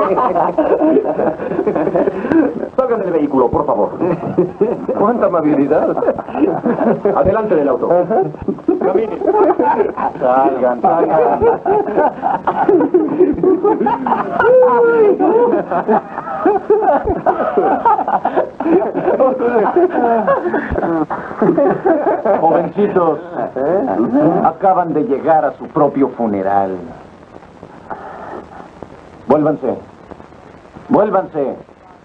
Salgan del vehículo, por favor. ¡Cuánta amabilidad! Adelante del auto. Camine. Salgan, salgan. Jovencitos, acaban de llegar a su propio funeral. Vuélvanse. Vuélvanse.